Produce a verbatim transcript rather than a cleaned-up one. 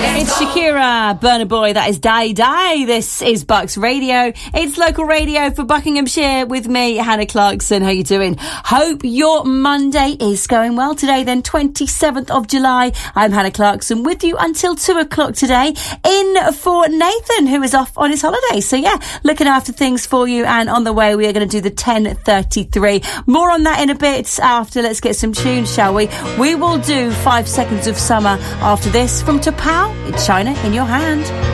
It's Shakira, Burna Boy, that is Day Day. This is Bucks Radio. It's local radio for Buckinghamshire with me, Hannah Clarkson. How you doing? Hope your Monday is going well today, then twenty-seventh of July. I'm Hannah Clarkson with you until two o'clock today, in for Nathan, who is off on his holiday. So yeah, looking after things for you, and on the way we are going to do the ten thirty-three. More on that in a bit after. Let's get some tunes, shall we? We will do Five Seconds of Summer after this from Tapao, China in Your Hand.